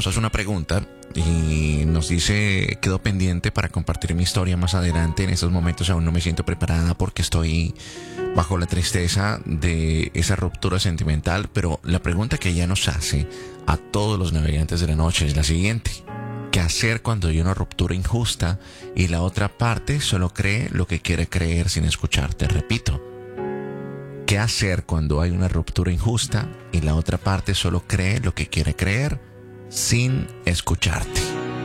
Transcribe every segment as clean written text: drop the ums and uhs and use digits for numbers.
nos hace una pregunta y nos dice: quedo pendiente para compartir mi historia más adelante. En estos momentos aún no me siento preparada porque estoy bajo la tristeza de esa ruptura sentimental. Pero la pregunta que ella nos hace a todos los navegantes de la noche es la siguiente: ¿qué hacer cuando hay una ruptura injusta y la otra parte solo cree lo que quiere creer sin escucharte? Repito, ¿qué hacer cuando hay una ruptura injusta y la otra parte solo cree lo que quiere creer sin escucharte?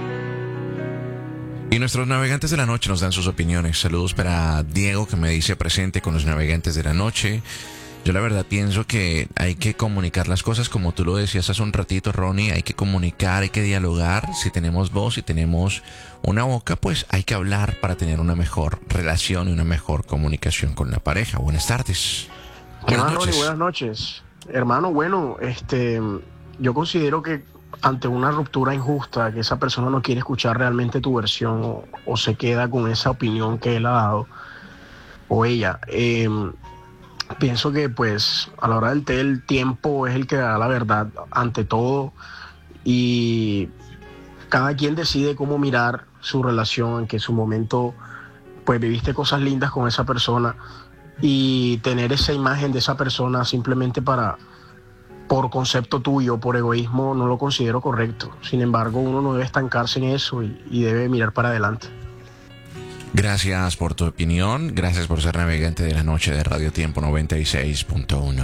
Y nuestros navegantes de la noche nos dan sus opiniones. Saludos para Diego, que me dice presente con los navegantes de la noche. Yo la verdad pienso que hay que comunicar las cosas como tú lo decías hace un ratito, Ronnie. Hay que comunicar, hay que dialogar. Si tenemos voz, si tenemos una boca, pues hay que hablar para tener una mejor relación y una mejor comunicación con la pareja. Buenas tardes. Buenas noches. Buenas noches. Hermano, bueno, yo considero que ante una ruptura injusta, que esa persona no quiere escuchar realmente tu versión o se queda con esa opinión que él ha dado o ella, pienso que pues a la hora del té el tiempo es el que da la verdad ante todo, y cada quien decide cómo mirar su relación, en que en su momento pues viviste cosas lindas con esa persona, y tener esa imagen de esa persona simplemente por concepto tuyo, por egoísmo, no lo considero correcto. Sin embargo, uno no debe estancarse en eso y debe mirar para adelante. Gracias por tu opinión, gracias por ser navegante de la noche de Radio Tiempo 96.1.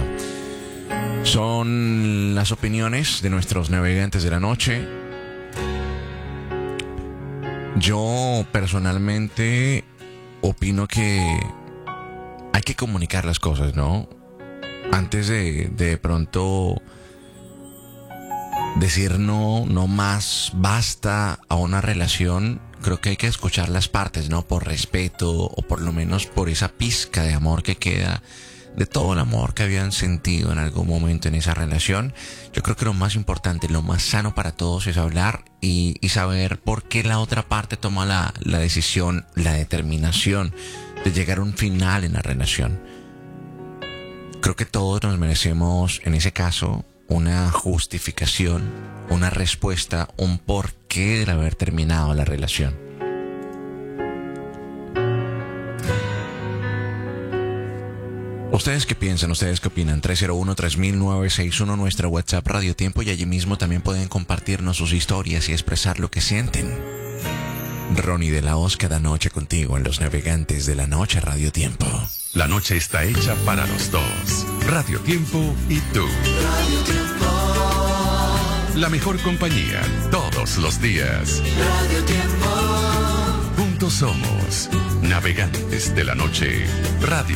Son las opiniones de nuestros navegantes de la noche. Yo personalmente opino que hay que comunicar las cosas, ¿no? Antes de pronto decir no más, basta a una relación, creo que hay que escuchar las partes, ¿no? Por respeto, o por lo menos por esa pizca de amor que queda, de todo el amor que habían sentido en algún momento en esa relación. Yo creo que lo más importante, lo más sano para todos es hablar y saber por qué la otra parte toma la decisión, la determinación de llegar a un final en la relación. Creo que todos nos merecemos, en ese caso, una justificación, una respuesta, un porqué de haber terminado la relación. ¿Ustedes qué piensan? ¿Ustedes qué opinan? 301-3961, nuestra WhatsApp Radio Tiempo, y allí mismo también pueden compartirnos sus historias y expresar lo que sienten. Ronnie de la Hoz cada noche contigo en Los Navegantes de la Noche Radio Tiempo. La noche está hecha para los dos. Radio Tiempo y tú. Radio Tiempo. La mejor compañía todos los días. Radio Tiempo. Juntos somos Navegantes de la Noche Radio